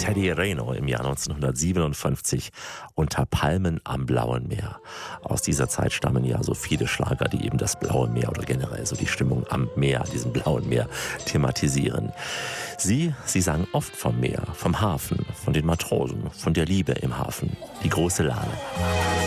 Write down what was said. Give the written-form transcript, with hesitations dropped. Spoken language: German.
Teddy Reno im Jahr 1957 Unter Palmen am Blauen Meer. Aus dieser Zeit stammen ja so viele Schlager, die eben das Blaue Meer oder generell so die Stimmung am Meer, diesem Blauen Meer thematisieren. Sie sang oft vom Meer, vom Hafen, von den Matrosen, von der Liebe im Hafen. Die große Lane.